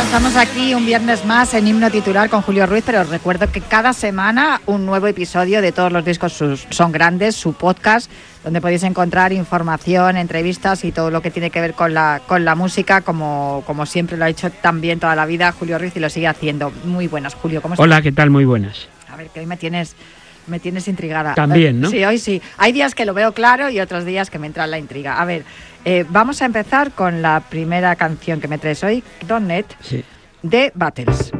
Estamos aquí un viernes más en Himno Titular con Julio Ruiz, pero os recuerdo que cada semana un nuevo episodio de Todos los discos son grandes, su podcast, donde podéis encontrar información, entrevistas y todo lo que tiene que ver con la música, como siempre lo ha hecho tan bien toda la vida Julio Ruiz y lo sigue haciendo. Muy buenas, Julio, ¿cómo estás? Hola, ¿qué tal? Muy buenas. A ver, que hoy me tienes intrigada. También, ¿no? Sí, hoy sí. Hay días que lo veo claro y otros días que me entra la intriga. A ver, vamos a empezar con la primera canción que me traes hoy, Don't Net, sí, de Battles.